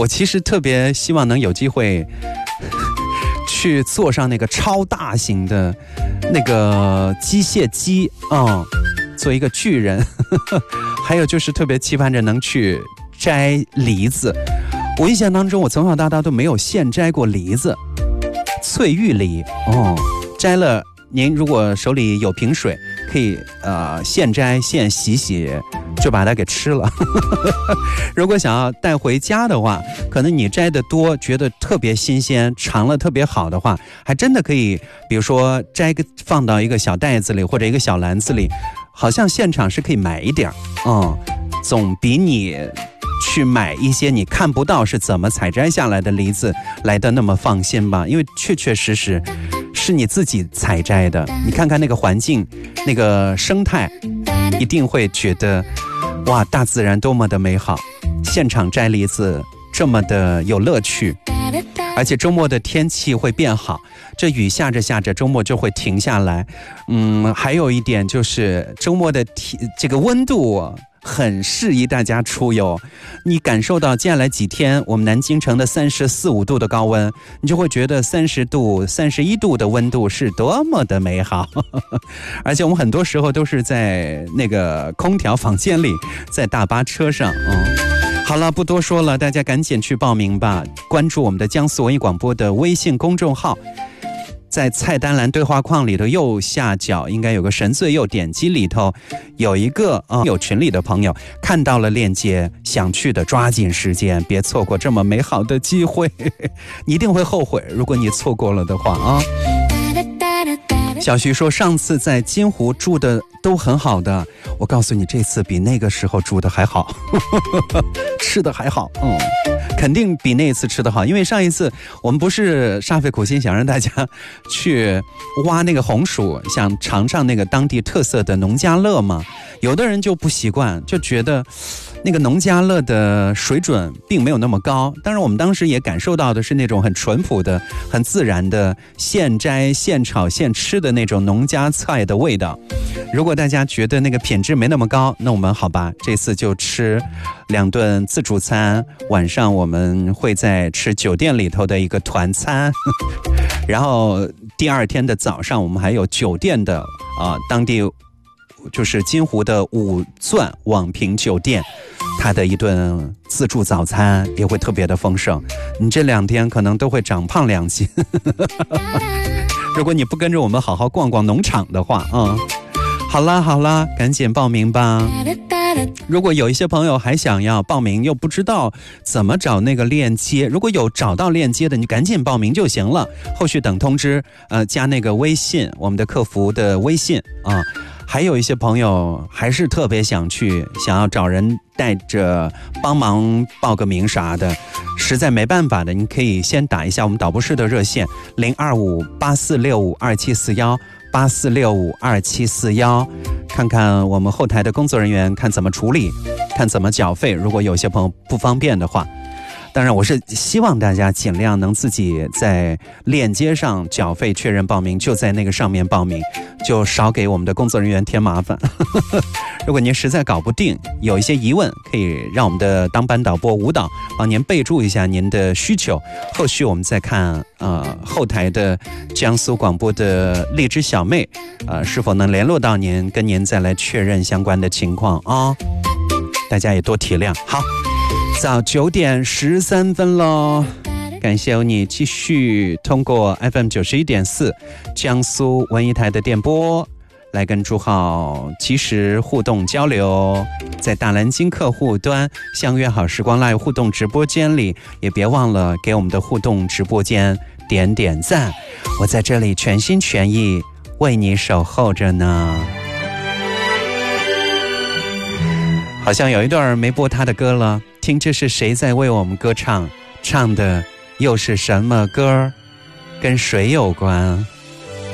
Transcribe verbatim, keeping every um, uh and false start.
我其实特别希望能有机会去坐上那个超大型的那个机械机，嗯，做一个巨人。还有就是特别期盼着能去摘梨子。我印象当中，我从小到大都没有现摘过梨子，翠玉梨哦，摘了。您如果手里有瓶水，可以呃现摘现洗洗，就把它给吃了。如果想要带回家的话，可能你摘的多，觉得特别新鲜，尝了特别好的话，还真的可以，比如说摘个放到一个小袋子里或者一个小篮子里，好像现场是可以买一点，嗯，总比你去买一些你看不到是怎么采摘下来的梨子来的那么放心吧，因为确确实实是你自己采摘的，你看看那个环境，那个生态，一定会觉得哇，大自然多么的美好，现场摘梨子这么的有乐趣。而且周末的天气会变好，这雨下着下着，周末就会停下来。嗯，还有一点就是周末的天这个温度很适宜大家出游，你感受到接下来几天我们南京城的三十四五度的高温，你就会觉得三十度、三十一度的温度是多么的美好。而且我们很多时候都是在那个空调房间里，在大巴车上。嗯，好了，不多说了，大家赶紧去报名吧，关注我们的江苏文艺广播的微信公众号。在菜单栏对话框里的右下角应该有个神最右，点击里头有一个、呃、有群里的朋友看到了链接，想去的抓紧时间，别错过这么美好的机会。你一定会后悔，如果你错过了的话啊。小徐说上次在金湖住的都很好的，我告诉你这次比那个时候住的还好。吃的还好，嗯，肯定比那一次吃的好，因为上一次我们不是煞费苦心想让大家去挖那个红薯，想尝尝那个当地特色的农家乐嘛，有的人就不习惯，就觉得那个农家乐的水准并没有那么高。当然我们当时也感受到的是那种很淳朴的、很自然的现摘现炒现吃的那种农家菜的味道。如果大家觉得那个品质没那么高，那我们好吧，这次就吃两顿自助餐，晚上我们会在吃酒店里头的一个团餐。然后第二天的早上我们还有酒店的啊、呃，当地就是金湖的五钻网评酒店，它的一顿自助早餐也会特别的丰盛，你这两天可能都会长胖两斤。如果你不跟着我们好好逛逛农场的话，嗯，好啦好啦，赶紧报名吧。如果有一些朋友还想要报名又不知道怎么找那个链接，如果有找到链接的你赶紧报名就行了，后续等通知，呃，加那个微信，我们的客服的微信啊。还有一些朋友还是特别想去，想要找人带着帮忙报个名啥的，实在没办法的，你可以先打一下我们导播室的热线零二五八四六五二七四幺八四六五二七四幺，看看我们后台的工作人员看怎么处理，看怎么缴费。如果有些朋友不方便的话，当然我是希望大家尽量能自己在链接上缴费确认报名，就在那个上面报名，就少给我们的工作人员添麻烦。如果您实在搞不定，有一些疑问，可以让我们的当班导播舞蹈帮您备注一下您的需求，后续我们再看呃后台的江苏广播的荔枝小妹呃是否能联络到您，跟您再来确认相关的情况啊、哦。大家也多体谅。好，早九点十三分喽，感谢有你继续通过 F M 九十一点四江苏文艺台的电波来跟朱浩及时互动交流，在大蓝鲸客户端相约好时光 Live 互动直播间里，也别忘了给我们的互动直播间点点赞，我在这里全心全意为你守候着呢。好像有一段没播他的歌了，听这是谁在为我们歌唱，唱的又是什么歌，跟谁有关？